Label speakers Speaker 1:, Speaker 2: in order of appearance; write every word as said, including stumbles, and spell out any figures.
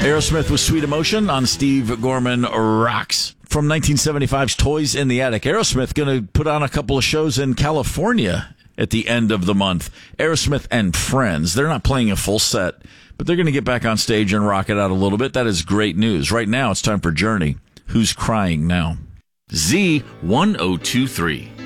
Speaker 1: Aerosmith with Sweet Emotion on Steve Gorman Rocks. From nineteen seventy-five's Toys in the Attic, Aerosmith going to put on a couple of shows in California at the end of the month. Aerosmith and Friends. They're not playing a full set, but they're going to get back on stage and rock it out a little bit. That is great news. Right now, it's time for Journey. Who's Crying Now? Z ten twenty-three.